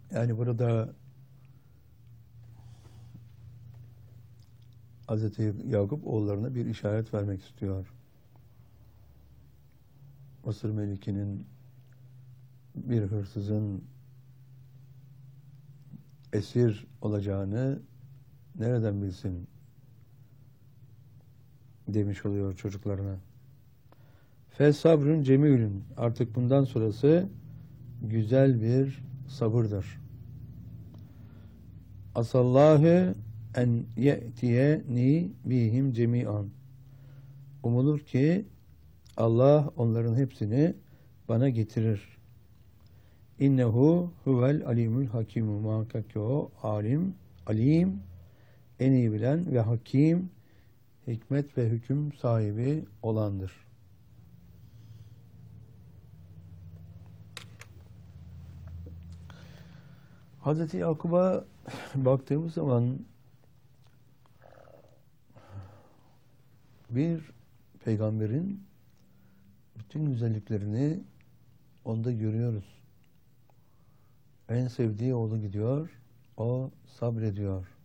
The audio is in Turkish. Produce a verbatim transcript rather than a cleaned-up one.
Yani burada Hazreti Yakup oğullarına bir işaret vermek istiyor. Mısır Meliki'nin bir hırsızın esir olacağını nereden bilsin demiş oluyor çocuklarına. Fe sabrun cemilün. Artık bundan sonrası güzel bir sabırdır. Asallahu en ye'tiyeni bihim cemi'an. Umulur ki Allah onların hepsini bana getirir. İnnehu huvel alimul hakimu. Muhakkak ki o alim, alim, en iyi bilen ve hakim, hikmet ve hüküm sahibi olandır. Hazreti Yakub'a baktığımız zaman bir peygamberin bütün güzelliklerini onda görüyoruz. En sevdiği oğlu gidiyor, o sabrediyor.